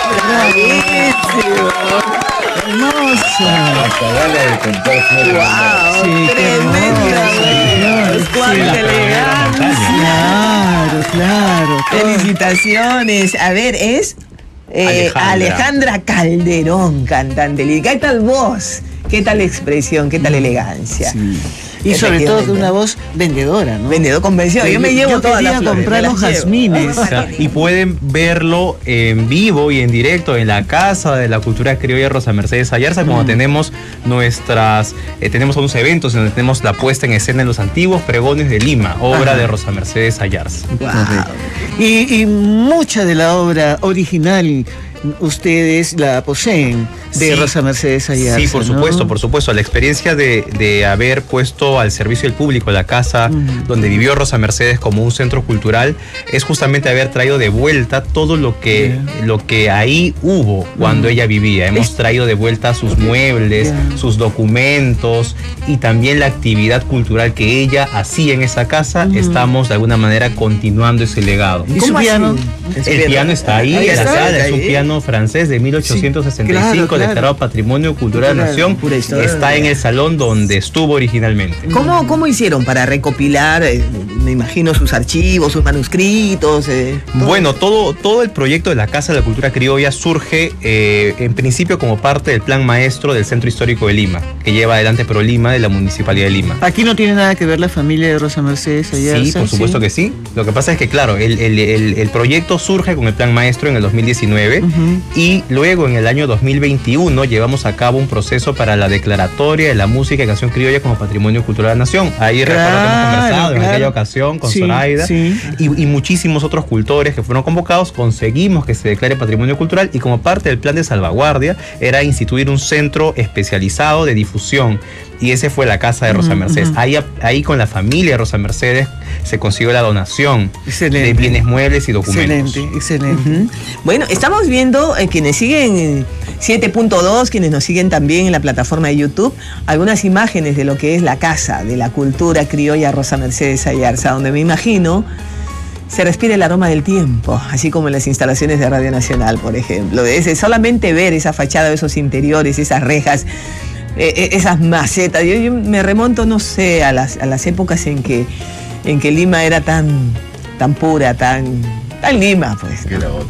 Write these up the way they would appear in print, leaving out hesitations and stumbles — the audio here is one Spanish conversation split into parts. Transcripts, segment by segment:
Hermosa. Acabala de contar Flor. ¡Wow! Sí, ¡Tremenda! ¡Cuánta elegancia! Claro. Felicitaciones. A ver, es Alejandra Calderón, cantante lírica. ¿Qué tal voz? ¿Qué tal expresión? ¿Qué tal elegancia? Sí. Y sobre todo de una voz vendedora, ¿no? Vendedor convención. Yo me llevo todas las flores. Comprar los jazmines. Y pueden verlo en vivo y en directo en la Casa de la Cultura Criolla Rosa Mercedes Ayarza, cuando tenemos tenemos unos eventos donde tenemos la puesta en escena de los antiguos pregones de Lima, obra de Rosa Mercedes Ayarza. Wow. Y mucha de la obra original ustedes la poseen de Rosa Mercedes Ayarza. Sí, por supuesto, por supuesto. La experiencia de haber puesto al servicio del público la casa donde vivió Rosa Mercedes como un centro cultural es justamente haber traído de vuelta todo lo que ahí hubo cuando ella vivía. Hemos traído de vuelta sus muebles, sus documentos y también la actividad cultural que ella hacía en esa casa. Estamos de alguna manera continuando ese legado. ¿Y su piano? El piano está ahí en la sala, es un piano francés de 1865, declarado Patrimonio Cultural de la Nación. Está en el salón donde estuvo originalmente. ¿Cómo hicieron para recopilar, me imagino, sus archivos, sus manuscritos? Bueno, todo el proyecto de la Casa de la Cultura Criolla surge en principio como parte del plan maestro del Centro Histórico de Lima, que lleva adelante ProLima de la Municipalidad de Lima. Aquí no tiene nada que ver la familia de Rosa Mercedes Ayarza. Sí, por supuesto que sí. Lo que pasa es que, claro, el proyecto surge con el plan maestro en el 2019 y luego en el año 2021 llevamos a cabo un proceso para la declaratoria de la música y canción criolla como Patrimonio Cultural de la Nación. Ahí recuerdo que hemos conversado en aquella ocasión con Zoraida y muchísimos otros cultores que fueron convocados. Conseguimos que se declare Patrimonio Cultural y como parte del plan de salvaguardia era instituir un centro especializado de difusión. Y ese fue la casa de Rosa Mercedes. Ahí con la familia de Rosa Mercedes se consiguió la donación de bienes muebles y documentos. Excelente. Bueno, estamos viendo quienes siguen 7.2, quienes nos siguen también en la plataforma de YouTube, algunas imágenes de lo que es la Casa de la Cultura Criolla Rosa Mercedes Ayarza, donde me imagino se respira el aroma del tiempo, así como en las instalaciones de Radio Nacional, por ejemplo. Solamente ver esa fachada, esos interiores, esas rejas, esas macetas. Yo me remonto, no sé, a las épocas en que Lima era tan pura, tan Lima, pues.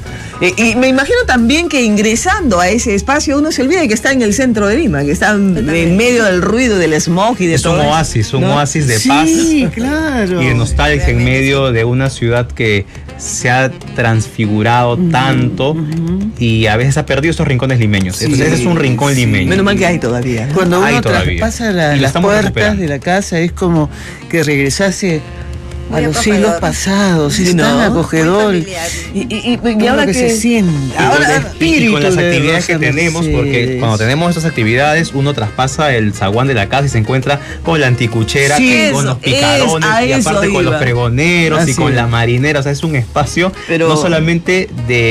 Y me imagino también que ingresando a ese espacio uno se olvida de que está en el centro de Lima, que está en medio del ruido, del smog y de todo. Es un oasis de paz. Sí, claro. Y de nostalgia en medio de una ciudad que se ha transfigurado tanto y a veces ha perdido estos rincones limeños. Entonces ese es un rincón limeño. Menos mal que hay todavía, ¿no? Cuando uno traspasa las puertas de la casa es como que regresase a los siglos pasados, es tan acogedor. Y ahora que se siente. Y con las actividades que tenemos, porque cuando tenemos estas actividades, uno traspasa el zaguán de la casa y se encuentra con la anticuchera, con los picarones, y aparte con los pregoneros y con la marinera. O sea, es un espacio no solamente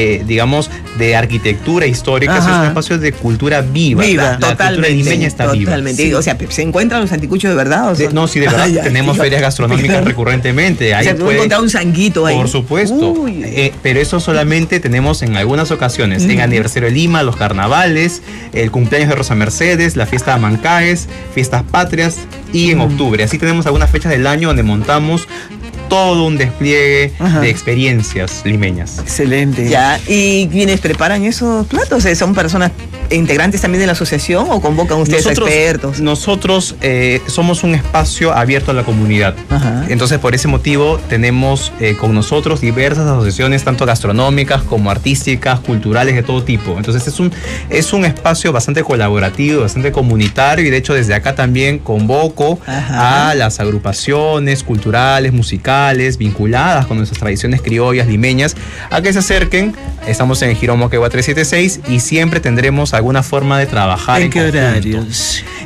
de arquitectura histórica, es un espacio de cultura viva. La cultura limeña está viva. Totalmente. O sea, ¿se encuentran los anticuchos de verdad? No, sí, de verdad. Tenemos ferias gastronómicas recurrentemente. Ahí se puede encontrar un sanguito ahí. Por supuesto. Pero eso solamente tenemos en algunas ocasiones. En aniversario de Lima, los carnavales, el cumpleaños de Rosa Mercedes, la fiesta de Amancaes, fiestas patrias y en octubre. Así tenemos algunas fechas del año donde montamos todo un despliegue de experiencias limeñas. Excelente. Ya, ¿y quienes preparan esos platos? ¿Son personas integrantes también de la asociación o convocan ustedes a expertos? Nosotros somos un espacio abierto a la comunidad. Entonces, por ese motivo, tenemos con nosotros diversas asociaciones, tanto gastronómicas como artísticas, culturales, de todo tipo. Entonces, es un espacio bastante colaborativo, bastante comunitario, y de hecho, desde acá también convoco a las agrupaciones culturales, musicales, vinculadas con nuestras tradiciones criollas, limeñas, a que se acerquen. Estamos en el Girón Moquegua 376 y siempre tendremos alguna forma de trabajar. ¿En qué horarios?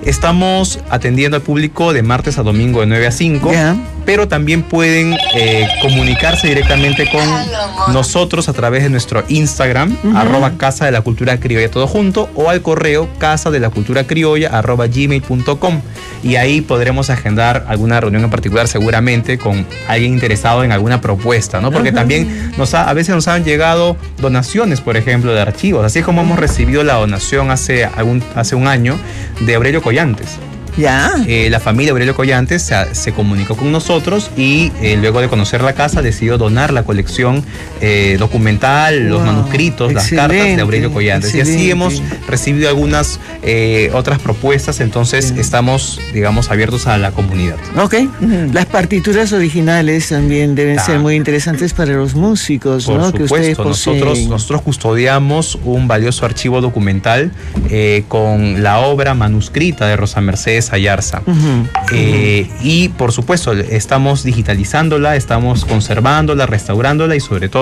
Estamos atendiendo al público de martes a domingo de 9 a 5, pero también pueden comunicarse directamente con nosotros a través de nuestro Instagram, @Casa de la Cultura Criolla, todo junto, o al correo casadelaculturacriolla@gmail.com, y ahí podremos agendar alguna reunión en particular, seguramente con alguien interesado en alguna propuesta, ¿no? Porque también a veces nos han llegado donaciones, por ejemplo, de archivos, así como hemos recibido la donación hace un año de Aurelio Collantes. La familia Aurelio Collantes se comunicó con nosotros y luego de conocer la casa decidió donar la colección documental, los manuscritos, las cartas de Aurelio Collantes. Y así hemos recibido algunas otras propuestas, entonces estamos, digamos, abiertos a la comunidad. Las partituras originales también deben ser muy interesantes para los músicos, por ¿no? supuesto, nosotros custodiamos un valioso archivo documental con la obra manuscrita de Rosa Mercedes Ayarza. Y por supuesto estamos digitalizándola, estamos conservándola, restaurándola y sobre todo